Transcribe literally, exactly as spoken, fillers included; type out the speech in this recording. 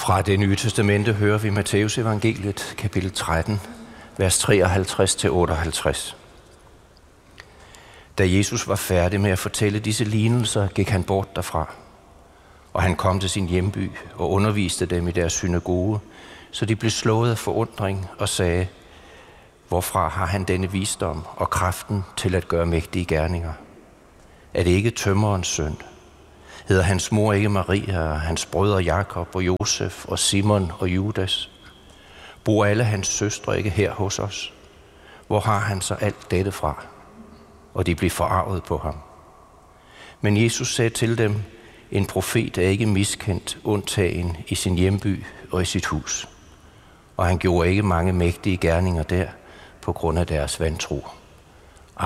Fra Det Nye Testamente hører vi Matteus evangeliet, kapitel tretten, vers treoghalvtreds til otteoghalvtreds. Da Jesus var færdig med at fortælle disse lignelser, gik han bort derfra. Og han kom til sin hjemby og underviste dem i deres synagoge, så de blev slået af forundring og sagde, hvorfra har han denne visdom og kraften til at gøre mægtige gerninger? Er det ikke tømmerens søn? Hedder hans mor ikke Maria, og hans brødre Jakob og Josef og Simon og Judas? Bor alle hans søstre ikke her hos os? Hvor har han så alt dette fra? Og de blev forarvet på ham. Men Jesus sagde til dem, en profet er ikke miskendt, undtagen i sin hjemby og i sit hus. Og han gjorde ikke mange mægtige gerninger der på grund af deres vantro.